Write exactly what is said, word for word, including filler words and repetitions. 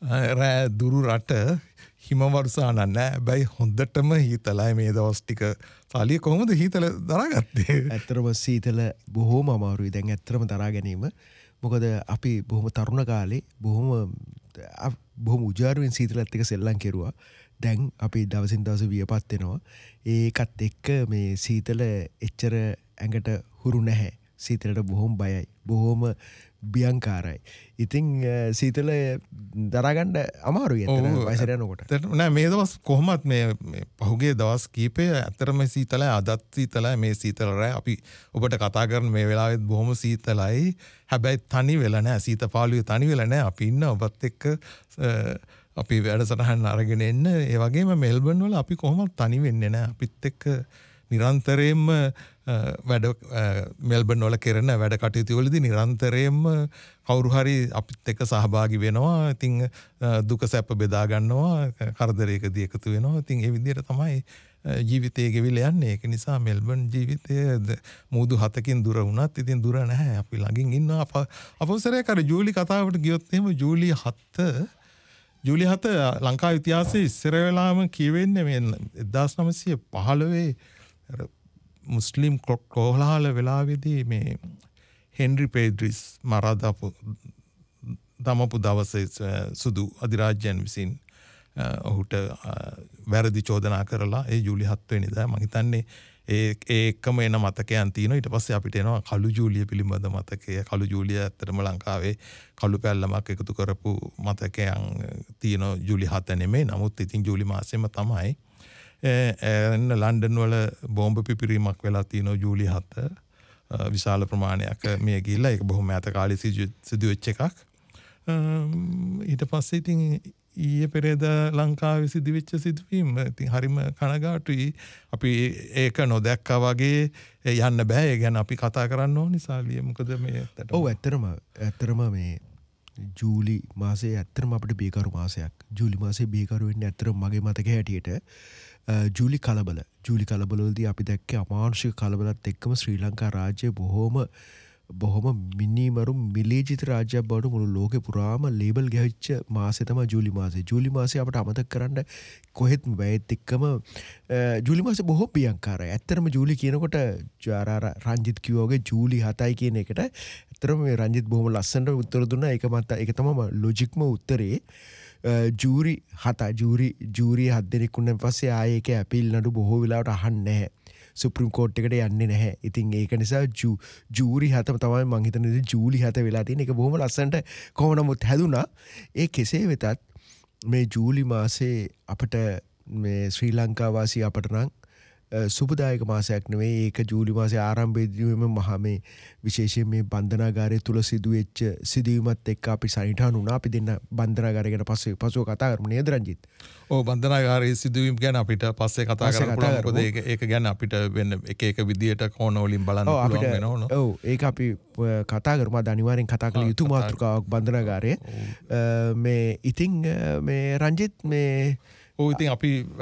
රෑ දුරු රට හිම වර්ෂාන නැහැ. හැබැයි හොඳටම හීතලයි මේ දවස් ටික. සාලිය කොහොමද හීතල දරාගත්තේ? ඇත්තටම සීතල බොහොම අමාරුයි දැන් ඇත්තටම දරා ගැනීම. මොකද අපි බොහොම තරුණ කාලේ බොහොම බොහොම උජාරුවෙන් සීතලත් එක්ක සෙල්ලම් කෙරුවා. දැන් අපි දවසින් දවස වියපත් වෙනවා. ඒකත් එක්ක මේ සීතල එච්චර ඇඟට හුරු නැහැ. සීතලට බොහොම බයයි. බොහොම බියංකාරයි. ඉතින් සීතල දරාගන්න අමාරුයි ඇත්තට වයසට යනකොට. නෑ මේ දවස් කොහොමත් මේ පහුගිය දවස් කීපය ඇත්තටම සීතලයි අදත් සීතලයි මේ සීතල රෑ අපි ඔබට කතා කරන මේ වෙලාවෙත් බොහොම සීතලයි. හැබැයි තනි වෙලා නෑ සීත පාළුවේ තනි වෙලා නෑ අපි ඉන්න ඔබත් එක්ක අපි වැඩසටහන් අරගෙන එන්න. ඒ වගේම මෙල්බන් වල අපි කොහොමත් තනි වෙන්නේ නෑ. අපිත් එක්ක නිරන්තරයෙන්ම වැඩ මෙල්බන් වල කරන වැඩ කටයුතු වලදී නිරන්තරයෙන්ම කවුරු හරි අපිත් එක්ක සහභාගී වෙනවා. ඉතින් දුක සැප බෙදා ගන්නවා. කරදරයකදී එකතු වෙනවා. ඉතින් ඒ විදිහට තමයි ජීවිතය ගෙවිලා යන්නේ. ඒක නිසා මෙල්බන් ජීවිතය මූදු හතකින් දුර වුණත් ඉතින් දුර නැහැ. අපි ළඟින් ඉන්නවා. අපවසරයක් අර ජූලි කතාවට ගියොත් එහෙම ජූලි හත ජූලි හත ලංකාවේ ඉතිහාසයේ ඉස්සර වෙලාම කියවෙන්නේ මේ එක්දාස් නවසිය පහළොව මුස්ලිම් කොහොලහල වෙලාවේදී මේ හෙන්රි පේඩ්රිස් මරාදාපු දමපු දවසේ සුදු අධිරාජ්‍යයන් විසින් ඔහුට වැරදි චෝදනා කරලා ඒ ජූලි හත වෙනිදා මම හිතන්නේ ඒ ඒකම එන මතකයන් තියෙනවා. ඊට පස්සේ අපිට එනවා කළු ජූලිය පිළිබඳ මතකය. කළු ජූලිය ඇත්තටම ලංකාවේ කළු පැල්ලමක් එකතු කරපු මතකයන් තියෙනවා. ජූලි හත නෙමෙයි. නමුත් ඉතින් ජූලි මාසෙම තමයි එන්න ලන්ඩන් වල බෝම්බ පිපිරීමක් වෙලා තියෙනවා ජූලි හත. විශාල ප්‍රමාණයක් මිය ගිහිල්ලා ඒක බොහොම ඈත කාලේ සිදු වෙච්ච එකක්. ඊට පස්සේ ඉතින් ඊයේ පෙරේදා ලංකාවේ සිදුවෙච්ච සිදුවීම් ඉතින් හරිම කනගාටුයි. අපි ඒක නොදැක්කා වගේ යන්න බෑ. ඒ ගැන අපි කතා කරන්න ඕනේ සාලිය. මොකද මේ ඇත්තට ඔව් ඇත්තටම ඇත්තටම මේ ජූලි මාසයේ ඇත්තටම අපිට බේකරු මාසයක්. ජූලි මාසයේ බේකරු වෙන්නේ ඇත්තටම මගේ මතක හැටියට ජූලි කලබල. ජූලි කලබලවලදී අපි දැක්කේ අමානුෂික කලබලත් එක්කම ශ්‍රී ලංකා රාජ්‍යය බොහොම බොහොම මිනිමරු මිලේජිත රාජ්‍යයක් බවට මුළු ලෝකෙ පුරාම ලේබල් ගහච්ච මාසේ තමයි ජූලි මාසේ. ජූලි මාසේ අපිට අමතක කරන්න කොහෙත්ම බෑත් එක්කම ජූලි මාසේ බොහෝ බියංකාරයි. ඇත්තටම ජූලි කියනකොට ආර රංජිත් කිව්වා වගේ ජූලි හතයි කියන එකට ඇත්තටම මේ රංජිත් බොහොම ලස්සනට උත්තර දුන්නා. ඒක මත ඒක තමයි ලොජික්ම උත්තරේ. ජූරි හත ජූරි ජූරි හත් දෙනෙක් උන්නන් පස්සේ ආයේ ඒක ඇපීල් නඩු බොහෝ වෙලාවට අහන්නේ නැහැ. සුප්‍රීම කෝට් එකට යන්නේ නැහැ. ඉතින් ඒක නිසා ජූරි හතම තමයි මං හිතන්නේ ජූලි හත වෙලා තියෙන. ඒක බොහොම ලස්සනට කොහොම නමුත් හැදුනා. ඒ කෙසේ වෙතත් මේ ජූලි මාසේ අපිට මේ ශ්‍රී ලංකා වාසී අපට නම් සුබදායක මාසයක් නෙවෙයි. ඒක ජූලි මාසේ ආරම්භයේදීම මහා මේ විශේෂයෙන් මේ බන්ධනාගාරය තුල සිදුවෙච්ච සිදුවීමත් එක්ක අපි සනිටහන් වුණා. අපි දෙන්න බන්ධනාගාරය ගැන පස්සේ පසුව කතා කරමු නේද රංජිත්? ඔව් බන්ධනාගාරයේ සිදුවීම් ගැන අපිට පස්සේ කතා කරන්න පුළුවන්. මොකද ඒක ඒක ගැන අපිට වෙන එක එක විදියට කෝණ වලින් බලන්න පුළුවන් වෙනවා. ඔව් ඒක අපි කතා කරමු. අද අනිවාර්යෙන් කතා කළ යුතු මාතෘකාවක් බන්ධනාගාරය. මේ ඉතින් මේ රංජිත් මේ ඔව් ඉතින් අපි